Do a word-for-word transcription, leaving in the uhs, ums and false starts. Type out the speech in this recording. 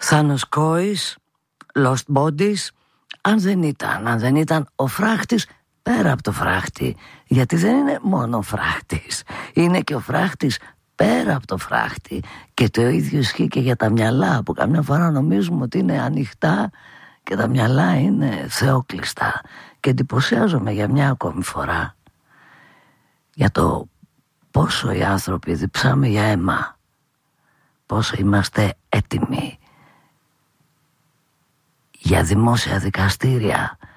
Θάνος Κόης, Lost Bodies. Αν δεν ήταν, αν δεν ήταν ο φράχτης πέρα από το φράχτη, γιατί δεν είναι μόνο φράχτης, είναι και ο φράχτης πέρα από το φράχτη. Και το ίδιο ισχύει και για τα μυαλά, που καμιά φορά νομίζουμε ότι είναι ανοιχτά και τα μυαλά είναι θεόκλειστα. Και εντυπωσιάζομαι για μια ακόμη φορά για το πόσο οι άνθρωποι διψάμε για αίμα, πόσο είμαστε έτοιμοι για δημόσια δικαστήρια,